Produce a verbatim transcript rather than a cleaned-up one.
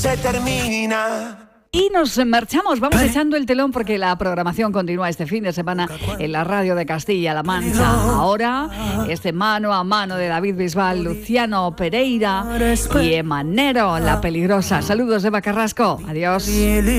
se termina. Y nos marchamos, vamos echando el telón porque la programación continúa este fin de semana en la radio de Castilla-La Mancha. Ahora, este mano a mano de David Bisbal, Luciano Pereira y Emanero, La Peligrosa. Saludos, Eva Carrasco. Adiós.